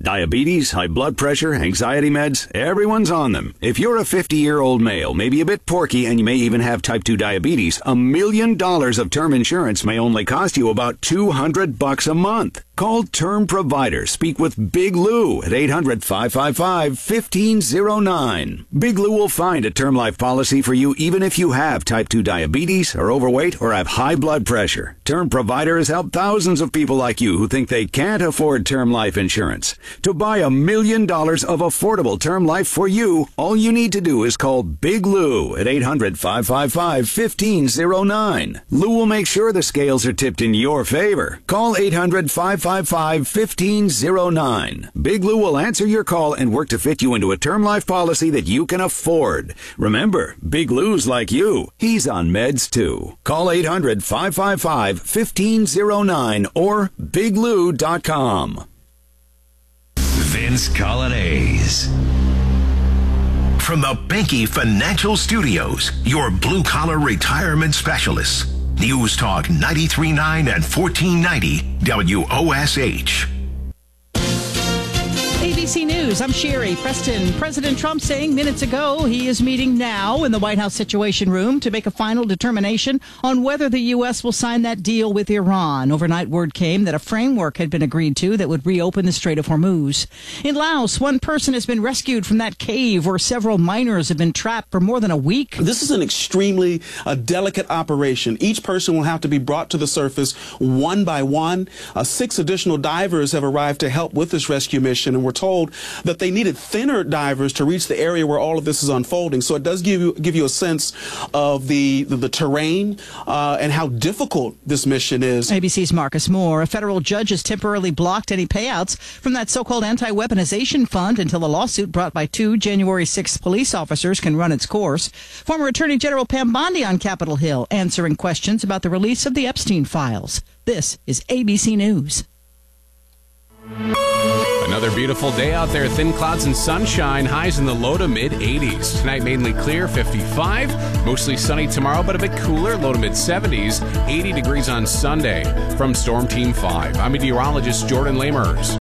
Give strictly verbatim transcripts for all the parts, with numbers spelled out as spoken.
Diabetes, high blood pressure, anxiety meds, everyone's on them. If you're a fifty-year-old male, maybe a bit porky, and you may even have type two diabetes, a million dollars of term insurance may only cost you about two hundred bucks a month. Call Term Provider. Speak with Big Lou at eight hundred, five five five, one five zero nine. Big Lou will find a term life policy for you even if you have type two diabetes, are overweight, or have high blood pressure. Term Provider has helped thousands of people like you who think they can't afford term life insurance. To buy a million dollars of affordable term life for you, all you need to do is call Big Lou at eight hundred, five five five, one five zero nine. Lou will make sure the scales are tipped in your favor. Call eight hundred, five five five, one five zero nine. Big Lou will answer your call and work to fit you into a term life policy that you can afford. Remember, Big Lou's like you. He's on meds too. Call eight hundred, five five five, one five zero nine or big lou dot com. Vince Colonnese. From the Banky Financial Studios, your blue-collar retirement specialists. News Talk ninety-three point nine and fourteen ninety W O S H. A B C News, I'm Sherry Preston. President Trump saying minutes ago he is meeting now in the White House Situation Room to make a final determination on whether the U S will sign that deal with Iran. Overnight word came that a framework had been agreed to that would reopen the Strait of Hormuz. In Laos, one person has been rescued from that cave where several miners have been trapped for more than a week. This is an extremely uh, delicate operation. Each person will have to be brought to the surface one by one. Uh, six additional divers have arrived to help with this rescue mission, and we're told that they needed thinner divers to reach the area where all of this is unfolding. So it does give you give you a sense of the the, the terrain uh, and how difficult this mission is. A B C's Marcus Moore. A federal judge has temporarily blocked any payouts from that so-called anti-weaponization fund until a lawsuit brought by two January sixth police officers can run its course. Former Attorney General Pam Bondi on Capitol Hill answering questions about the release of the Epstein files. This is A B C News. Another beautiful day out there. Thin clouds and sunshine. Highs in the low to mid eighties. Tonight mainly clear, fifty-five. Mostly sunny tomorrow, but a bit cooler, low to mid seventies. eighty degrees on Sunday. From Storm Team five, I'm meteorologist Jordan Lamers.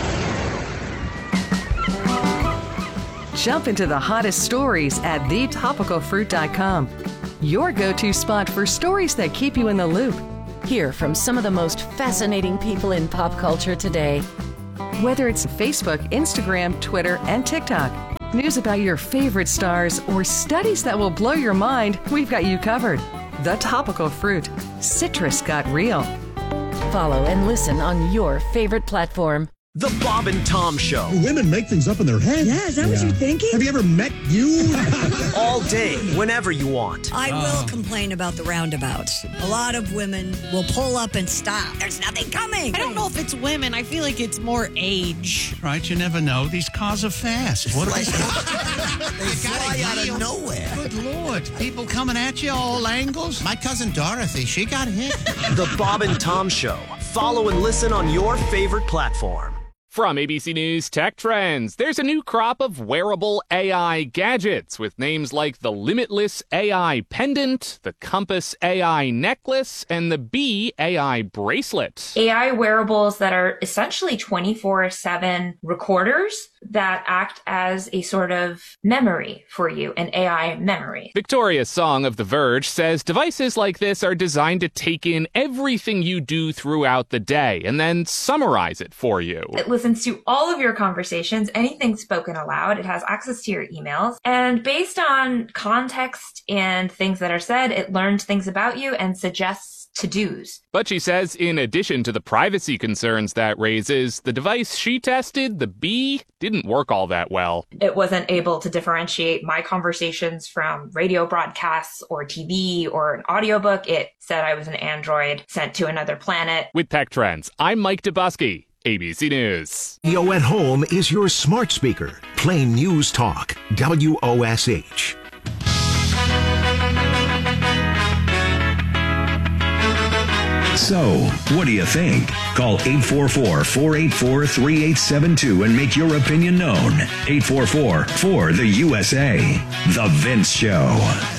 Jump into the hottest stories at the topical fruit dot com. Your go-to spot for stories that keep you in the loop. Hear from some of the most fascinating people in pop culture today. Whether it's Facebook, Instagram, Twitter, and TikTok, news about your favorite stars, or studies that will blow your mind, we've got you covered. The Topical Fruit. Citrus got real. Follow and listen on your favorite platform. The Bob and Tom Show. Women make things up in their head. Yeah, is that yeah. what you're thinking? Have you ever met you? All day, whenever you want. I uh. will complain about the roundabouts. A lot of women will pull up and stop. There's nothing coming. I don't know if it's women. I feel like it's more age. Right, you never know. These cars are fast. What are they? They fly out of nowhere. Good Lord. People coming at you all angles. My cousin Dorothy, she got hit. The Bob and Tom Show. Follow and listen on your favorite platform. From A B C News Tech Trends, there's a new crop of wearable A I gadgets with names like the Limitless A I Pendant, the Compass A I Necklace, and the Bee A I Bracelet. A I wearables that are essentially twenty-four seven recorders that act as a sort of memory for you, an A I memory. Victoria Song of The Verge says devices like this are designed to take in everything you do throughout the day and then summarize it for you. It listens to all of your conversations, anything spoken aloud. It has access to your emails. And based on context and things that are said, it learns things about you and suggests to-dos. But she says in addition to the privacy concerns that raises, the device she tested, the Bee, didn't work all that well. It wasn't able to differentiate my conversations from radio broadcasts or T V or an audiobook. It said I was an android sent to another planet. With Tech Trends, I'm Mike Dubusky. A B C News. Yo at Home is your smart speaker. Plain News Talk. W O S H. So, what do you think? Call eight four four, four eight four, three eight seven two and make your opinion known. eight four four, four the U S A. The Vince Show.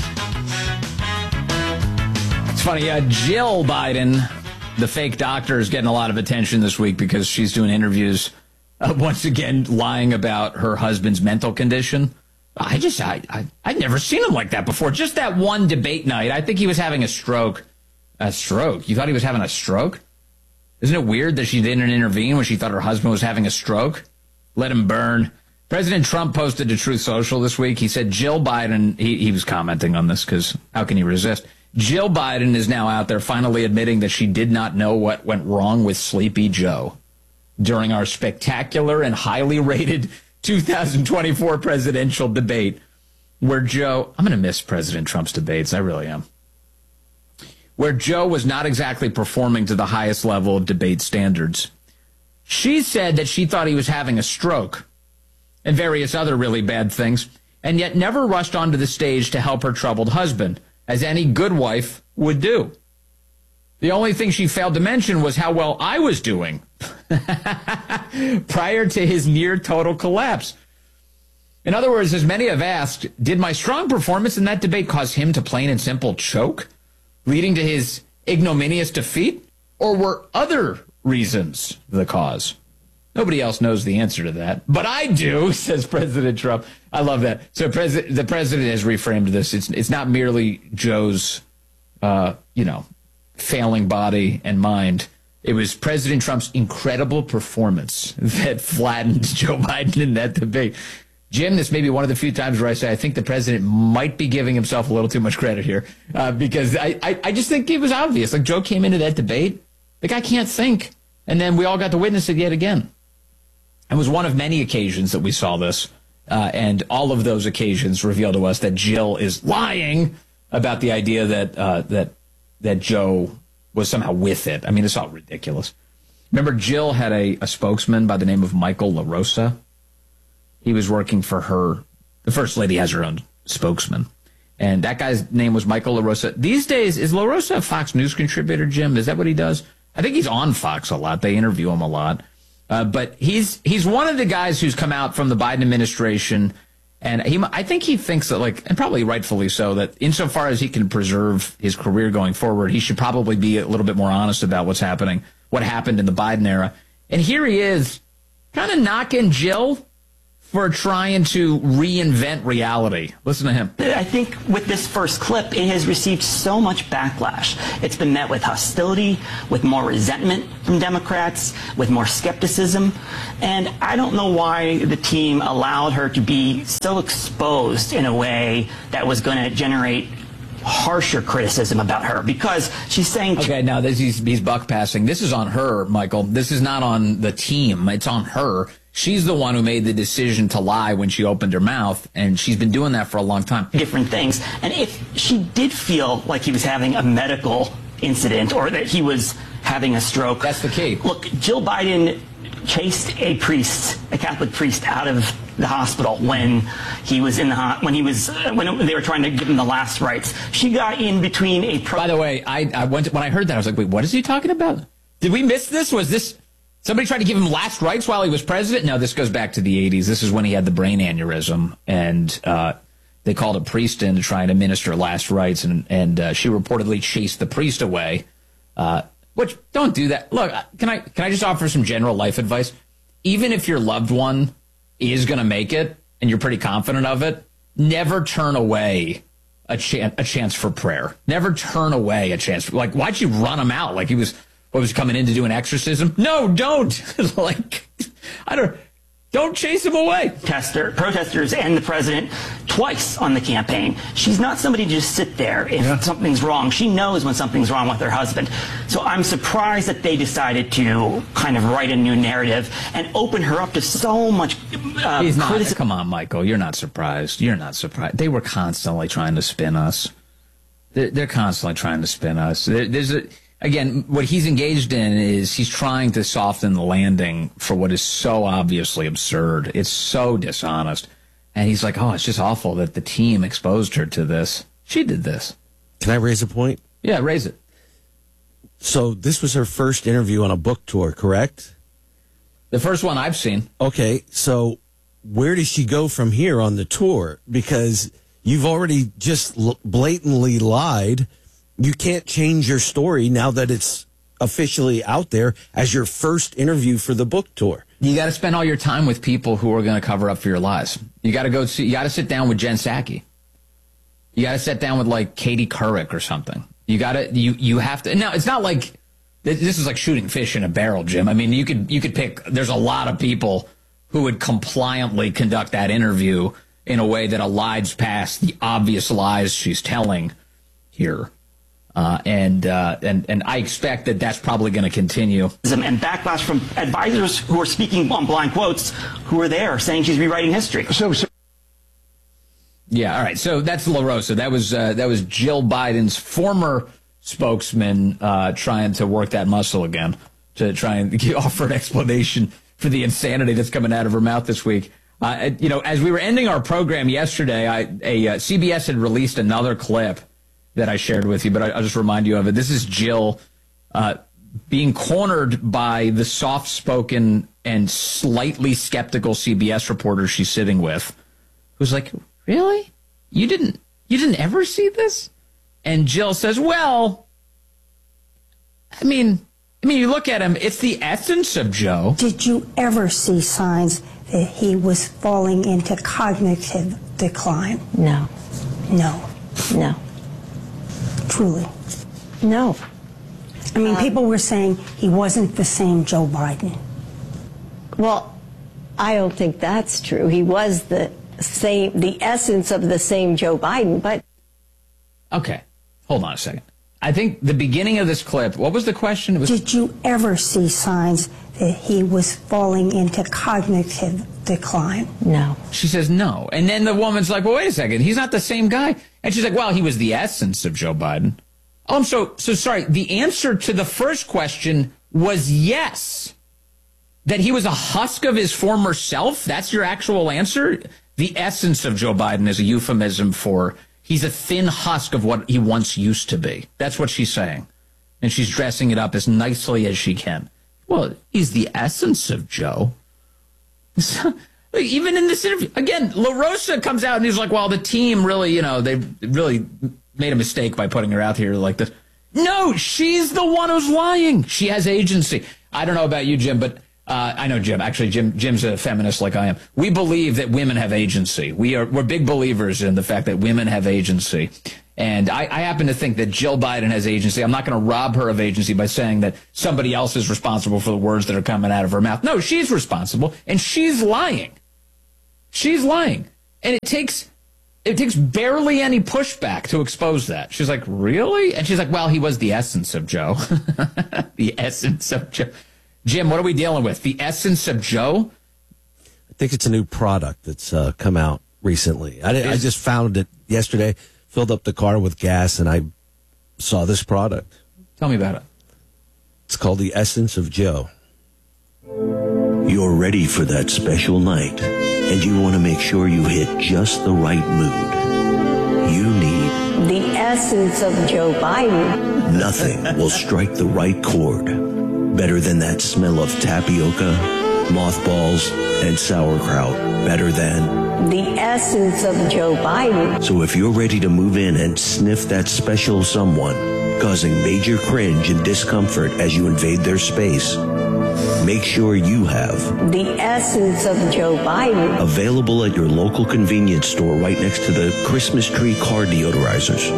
It's funny, uh, Jill Biden, the fake doctor, is getting a lot of attention this week because she's doing interviews uh, once again lying about her husband's mental condition. I just, I, I, I'd never seen him like that before. Just that one debate night, I think he was having a stroke. A stroke? You thought he was having a stroke? Isn't it weird that she didn't intervene when she thought her husband was having a stroke? Let him burn. President Trump posted to Truth Social this week. He said Jill Biden, he, he was commenting on this because how can he resist? Jill Biden is now out there finally admitting that she did not know what went wrong with Sleepy Joe during our spectacular and highly rated two thousand twenty-four presidential debate where Joe, I'm going to miss President Trump's debates. I really am. Where Joe was not exactly performing to the highest level of debate standards. She said that she thought he was having a stroke and various other really bad things, and yet never rushed onto the stage to help her troubled husband, as any good wife would do. The only thing she failed to mention was how well I was doing prior to his near total collapse. In other words, as many have asked, did my strong performance in that debate cause him to plain and simple choke, leading to his ignominious defeat? Or were other reasons the cause? Nobody else knows the answer to that. But I do, says President Trump. I love that. So pres- the president has reframed this. It's it's not merely Joe's, uh, you know, failing body and mind. It was President Trump's incredible performance that flattened Joe Biden in that debate. Jim, this may be one of the few times where I say I think the president might be giving himself a little too much credit here, uh, because I, I, I just think it was obvious. Like, Joe came into that debate, the guy can't think. And then we all got to witness it yet again. It was one of many occasions that we saw this, uh, and all of those occasions reveal to us that Jill is lying about the idea that uh, that that Joe was somehow with it. I mean, it's all ridiculous. Remember, Jill had a, a spokesman by the name of Michael LaRosa. He was working for her. The First Lady has her own spokesman, and that guy's name was Michael LaRosa. These days, is LaRosa a Fox News contributor, Jim? Is that what he does? I think he's on Fox a lot. They interview him a lot. Uh, but he's he's one of the guys who's come out from the Biden administration, and he I think he thinks that, like, and probably rightfully so, that insofar as he can preserve his career going forward, he should probably be a little bit more honest about what's happening, what happened in the Biden era. And here he is, kind of knocking Jill for trying to reinvent reality. Listen to him. I think with this first clip, it has received so much backlash. It's been met with hostility, with more resentment from Democrats, with more skepticism. And I don't know why the team allowed her to be so exposed in a way that was going to generate harsher criticism about her, because she's saying... Okay, now this, he's, he's buck passing. This is on her, Michael. This is not on the team. It's on her. She's the one who made the decision to lie when she opened her mouth, and she's been doing that for a long time. Different things. And if she did feel like he was having a medical incident or that he was having a stroke... That's the key. Look, Jill Biden chased a priest, a Catholic priest, out of the hospital when he was in the ho- when he was uh, when they were trying to give him the last rites. She got in between a... Pro- By the way, I, I went to, when I heard that, I was like, wait, what is he talking about? Did we miss this? Was this... Somebody tried to give him last rites while he was president? No, this goes back to the eighties. This is when he had the brain aneurysm, and uh, they called a priest in to try and administer last rites, and, and uh, she reportedly chased the priest away. Uh, which, don't do that. Look, can I can I just offer some general life advice? Even if your loved one is going to make it, and you're pretty confident of it, never turn away a, chan- a chance for prayer. Never turn away a chance. For, like, why'd you run him out? Like he was... What, was coming in to do an exorcism? No, don't. like, I don't, don't chase him away. Tester, protesters and the president twice on the campaign. She's not somebody to just sit there if yeah. something's wrong. She knows when something's wrong with her husband. So I'm surprised that they decided to kind of write a new narrative and open her up to so much uh, He's not, criticism. Come on, Michael. You're not surprised. You're not surprised. They were constantly trying to spin us. They're, they're constantly trying to spin us. There, there's a... Again, what he's engaged in is he's trying to soften the landing for what is so obviously absurd. It's so dishonest. And he's like, oh, it's just awful that the team exposed her to this. She did this. Can I raise a point? Yeah, raise it. So this was her first interview on a book tour, correct? The first one I've seen. Okay, so where does she go from here on the tour? Because you've already just blatantly lied. You can't change your story now that it's officially out there as your first interview for the book tour. You got to spend all your time with people who are going to cover up for your lies. You got to go see, you got to sit down with Jen Psaki. You got to sit down with like Katie Couric or something. You got to, you, you have to. Now, it's not like this is like shooting fish in a barrel, Jim. I mean, you could, you could pick, there's a lot of people who would compliantly conduct that interview in a way that elides past the obvious lies she's telling here. Uh, and, uh, and and I expect that that's probably going to continue. And backlash from advisors who are speaking on blind quotes who are there saying she's rewriting history. So, so yeah, all right. So that's La Rosa. That was uh, that was Jill Biden's former spokesman uh, trying to work that muscle again to try and offer an explanation for the insanity that's coming out of her mouth this week. Uh, you know, as we were ending our program yesterday, I, a uh, C B S had released another clip that I shared with you, but I, I'll just remind you of it. This is Jill uh, being cornered by the soft-spoken and slightly skeptical C B S reporter she's sitting with, who's like, "Really? You didn't? You didn't ever see this?" And Jill says, "Well, I mean, I mean, you look at him; it's the essence of Joe." Did you ever see signs that he was falling into cognitive decline? No. No. No. Truly. No. I mean, um, people were saying he wasn't the same Joe Biden. Well, I don't think that's true. He was the same, the essence of the same Joe Biden, but... Okay, hold on a second. I think the beginning of this clip, what was the question? It was, did you ever see signs that he was falling into cognitive decline? No. She says no. And then the woman's like, well, wait a second. He's not the same guy. And she's like, well, he was the essence of Joe Biden. Oh, I'm so, so sorry. The answer to the first question was yes. That he was a husk of his former self? That's your actual answer? The essence of Joe Biden is a euphemism for he's a thin husk of what he once used to be. That's what she's saying. And she's dressing it up as nicely as she can. Well, he's the essence of Joe. Even in this interview, again, La Rosa comes out and he's like, well, the team really, you know, they really made a mistake by putting her out here like this. No, she's the one who's lying. She has agency. I don't know about you, Jim, but uh, I know Jim. Actually, Jim, Jim's a feminist like I am. We believe that women have agency. We are, we're big believers in the fact that women have agency. And I, I happen to think that Jill Biden has agency. I'm not going to rob her of agency by saying that somebody else is responsible for the words that are coming out of her mouth. No, she's responsible, and she's lying. She's lying. And it takes it takes barely any pushback to expose that. She's like, really? And she's like, well, he was the essence of Joe. The essence of Joe. Jim, what are we dealing with? The essence of Joe? I think it's a new product that's uh, come out recently. I, I just found it yesterday. Filled up the car with gas, and I saw this product. Tell me about it. It's called the Essence of Joe. You're ready for that special night, and you want to make sure you hit just the right mood. You need the essence of Joe Biden. Nothing will strike the right chord better than that smell of tapioca, mothballs, and sauerkraut. Better than the essence of Joe Biden. So if you're ready to move in and sniff that special someone, causing major cringe and discomfort as you invade their space, make sure you have the essence of Joe Biden. Available at your local convenience store right next to the Christmas tree car deodorizers.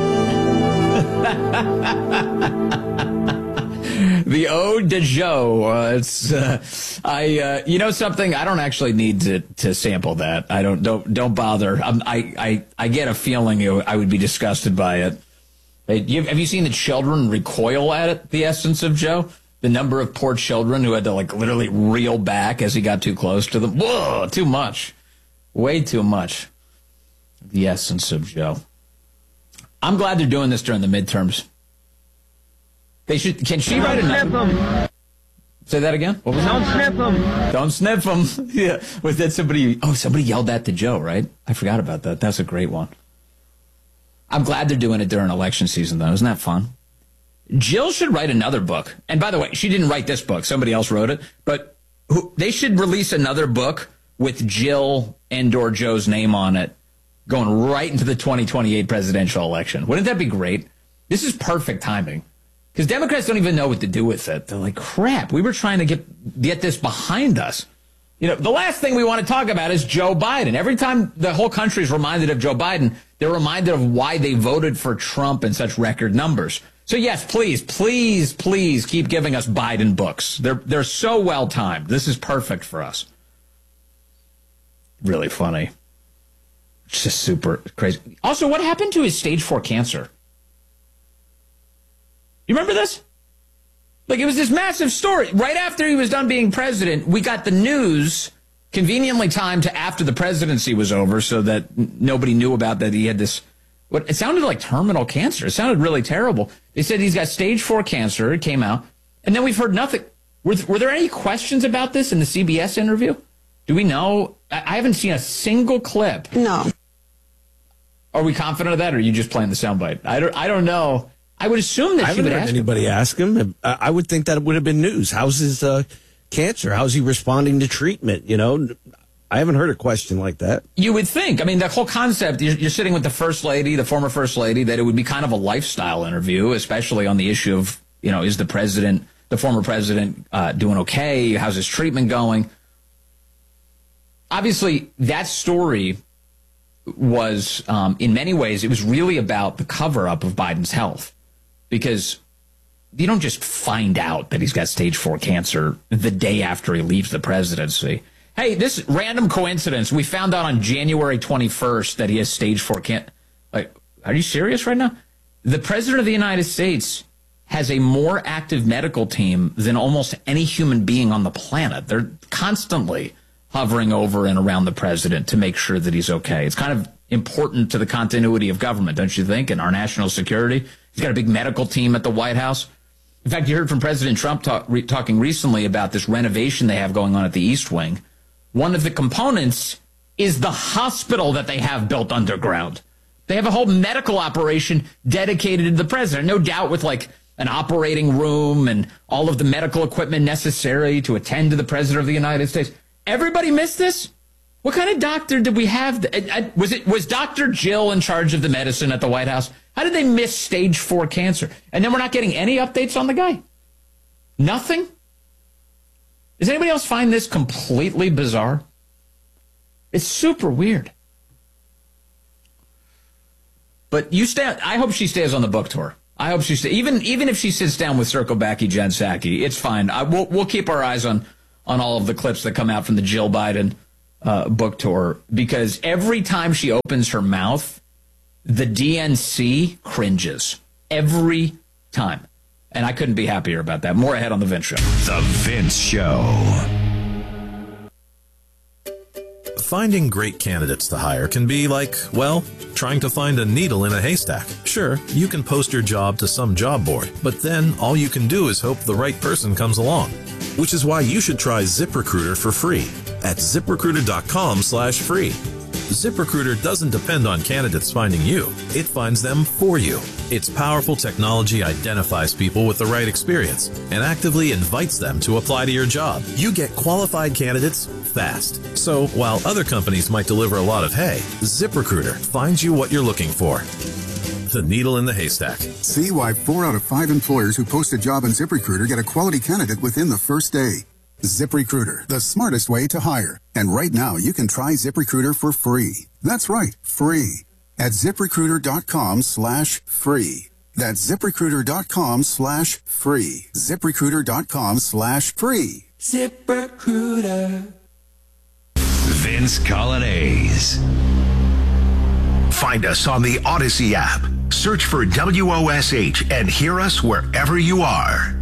The Ode to Joe. Uh, it's uh, I. Uh, you know something? I don't actually need to, to sample that. I don't. Don't don't bother. I'm, I I I get a feeling I would be disgusted by it. You, have you seen the children recoil at it? The essence of Joe. The number of poor children who had to like literally reel back as he got too close to them. Whoa! Too much. Way too much. The essence of Joe. I'm glad they're doing this during the midterms. They should. Can she Don't write another? Sniff them. Say that again. What was Don't that? sniff them. Don't sniff them. Yeah. Was that somebody? Oh, somebody yelled that to Joe, right? I forgot about that. That's a great one. I'm glad they're doing it during election season, though. Isn't that fun? Jill should write another book. And by the way, she didn't write this book. Somebody else wrote it. But who, they should release another book with Jill and or Joe's name on it, going right into the twenty twenty-eight presidential election. Wouldn't that be great? This is perfect timing. Because Democrats don't even know what to do with it. They're like, crap, we were trying to get get this behind us. You know, the last thing we want to talk about is Joe Biden. Every time the whole country is reminded of Joe Biden, they're reminded of why they voted for Trump in such record numbers. So, yes, please, please, please keep giving us Biden books. They're they're so well timed. This is perfect for us. Really funny. It's just super crazy. Also, what happened to his stage four cancer? You remember this? Like, it was this massive story. Right after he was done being president, we got the news conveniently timed to after the presidency was over so that n- nobody knew about that he had this, what it sounded like terminal cancer. It sounded really terrible. They said he's got stage four cancer. It came out. And then we've heard nothing. Were, th- were there any questions about this in the C B S interview? Do we know? I, I haven't seen a single clip. No. Are we confident of that, or are you just playing the soundbite? I don't, I don't know. I would assume that I she haven't would heard ask anybody him. ask him. I I would think that it would have been news. How's his uh, cancer? How's he responding to treatment? You know, I haven't heard a question like that. You would think. I mean, the whole concept, you're, you're sitting with the first lady, the former first lady, that it would be kind of a lifestyle interview, especially on the issue of, you know, is the president, the former president, uh, doing okay? How's his treatment going? Obviously, that story was, um, in many ways, it was really about the cover-up of Biden's health. Because you don't just find out that he's got stage four cancer the day after he leaves the presidency. Hey, this random coincidence, we found out on January twenty-first that he has stage four cancer. Like, are you serious right now? The president of the United States has a more active medical team than almost any human being on the planet. They're constantly hovering over and around the president to make sure that he's okay. It's kind of important to the continuity of government, don't you think, and our national security? He's got a big medical team at the White House. In fact, you heard from President Trump talk, re, talking recently about this renovation they have going on at the East Wing. One of the components is the hospital that they have built underground. They have a whole medical operation dedicated to the president, no doubt with like an operating room and all of the medical equipment necessary to attend to the president of the United States. Everybody missed this? What kind of doctor did we have? Was it was Doctor Jill in charge of the medicine at the White House? How did they miss stage four cancer? And then we're not getting any updates on the guy? Nothing? Does anybody else find this completely bizarre? It's super weird. But you stay. I hope she stays on the book tour. I hope she stays. Even even if she sits down with Circlebacky Jen Psaki, it's fine. I, we'll we'll keep our eyes on on all of the clips that come out from the Jill Biden uh, book tour, because every time she opens her mouth, the D N C cringes every time. And I couldn't be happier about that. More ahead on The Vince Show. The Vince Show. Finding great candidates to hire can be like, well, trying to find a needle in a haystack. Sure, you can post your job to some job board, but then all you can do is hope the right person comes along. Which is why you should try ZipRecruiter for free at ZipRecruiter.com slash free. ZipRecruiter doesn't depend on candidates finding you. It finds them for you. Its powerful technology identifies people with the right experience and actively invites them to apply to your job. You get qualified candidates fast. So while other companies might deliver a lot of hay, ZipRecruiter finds you what you're looking for. The needle in the haystack. See why four out of five employers who post a job on ZipRecruiter get a quality candidate within the first day. ZipRecruiter, the smartest way to hire. And right now, you can try ZipRecruiter for free. That's right, free. At ZipRecruiter.com slash free. That's ZipRecruiter.com slash free. ZipRecruiter.com slash free. ZipRecruiter. Vince Colonnese. Find us on the Odyssey app. Search for W O S H and hear us wherever you are.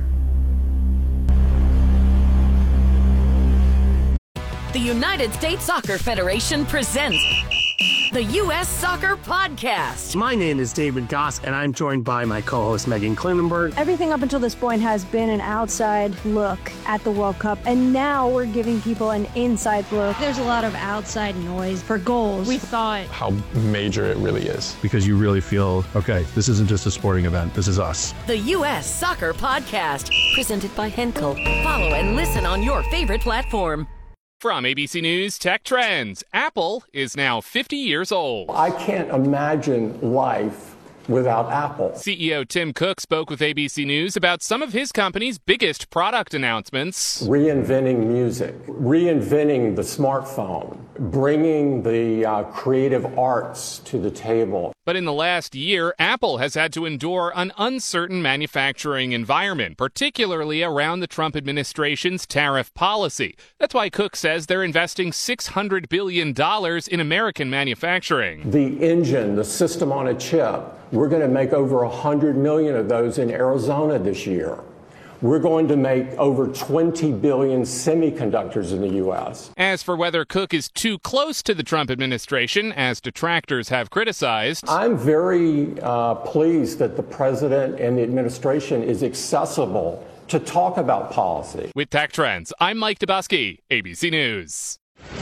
The United States Soccer Federation presents the U S Soccer Podcast. My name is David Goss, and I'm joined by my co-host Megan Klinenberg. Everything up until this point has been an outside look at the World Cup, and now we're giving people an inside look. There's a lot of outside noise for goals. We thought how major it really is. Because you really feel, okay, this isn't just a sporting event, this is us. The U S Soccer Podcast, presented by Henkel. Follow and listen on your favorite platform. From A B C News Tech Trends, Apple is now fifty years old. I can't imagine life without Apple. C E O Tim Cook spoke with A B C News about some of his company's biggest product announcements. Reinventing music, reinventing the smartphone, bringing the uh, creative arts to the table. But in the last year, Apple has had to endure an uncertain manufacturing environment, particularly around the Trump administration's tariff policy. That's why Cook says they're investing six hundred billion dollars in American manufacturing. The engine, the system on a chip, we're going to make over one hundred million of those in Arizona this year. We're going to make over twenty billion semiconductors in the U S. As for whether Cook is too close to the Trump administration, as detractors have criticized, I'm very uh, pleased that the president and the administration is accessible to talk about policy. With Tech Trends, I'm Mike Dubusky, A B C News.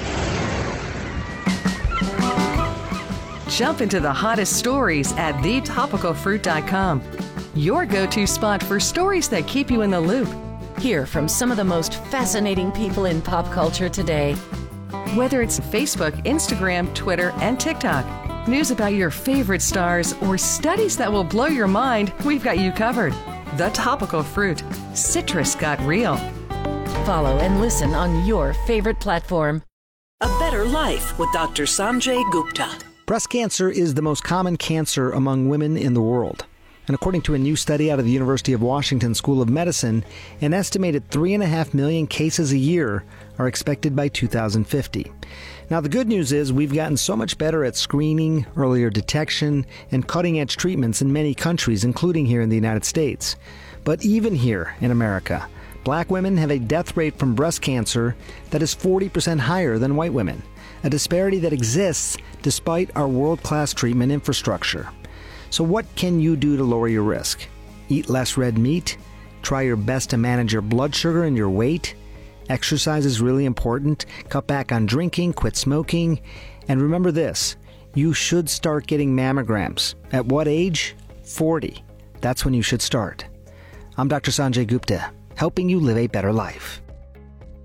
Jump into the hottest stories at the topical fruit dot com. Your go-to spot for stories that keep you in the loop. Hear from some of the most fascinating people in pop culture today. Whether it's Facebook, Instagram, Twitter, and TikTok, news about your favorite stars, or studies that will blow your mind, we've got you covered. The Topical Fruit. Citrus got real. Follow and listen on your favorite platform. A Better Life with Doctor Sanjay Gupta. Breast cancer is the most common cancer among women in the world. And according to a new study out of the University of Washington School of Medicine, an estimated three and a half million cases a year are expected by two thousand fifty. Now, the good news is we've gotten so much better at screening, earlier detection, and cutting-edge treatments in many countries, including here in the United States. But even here in America, black women have a death rate from breast cancer that is forty percent higher than white women, a disparity that exists despite our world-class treatment infrastructure. So what can you do to lower your risk? Eat less red meat? Try your best to manage your blood sugar and your weight? Exercise is really important. Cut back on drinking, quit smoking. And remember this, you should start getting mammograms. At what age? forty. That's when you should start. I'm Doctor Sanjay Gupta, helping you live a better life.